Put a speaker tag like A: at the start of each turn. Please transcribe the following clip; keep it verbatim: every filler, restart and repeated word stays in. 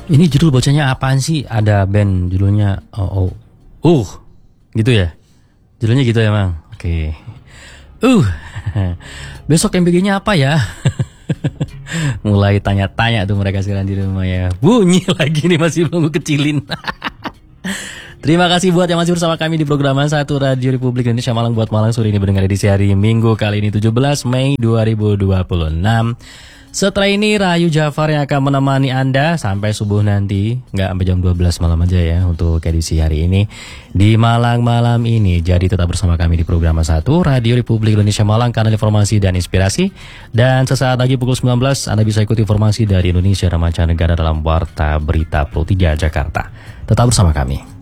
A: Ini judul bocahnya apaan sih? Ada band judulnya oh, oh. Uh, gitu ya? Judulnya gitu ya, Mang? Oke. Uh, besok M B G-nya apa ya? Mulai tanya-tanya tuh mereka sekarang di rumah ya. Bunyi lagi nih, masih belum kecilin. Terima kasih buat yang masih bersama kami di program satu Radio Republik Indonesia Malang buat Malang sore ini mendengar edisi hari Minggu kali ini tujuh belas Mei dua ribu dua puluh enam. Setelah ini Rahayu Jafar yang akan menemani Anda sampai subuh nanti. Nggak sampai jam dua belas malam aja ya untuk edisi hari ini di Malang malam ini. Jadi tetap bersama kami di program satu Radio Republik Indonesia Malang, kanal informasi dan inspirasi. Dan sesaat lagi pukul sembilan belas Anda bisa ikuti informasi dari Indonesia dan mancanegara dalam Warta Berita Pro tiga Jakarta. Tetap bersama kami.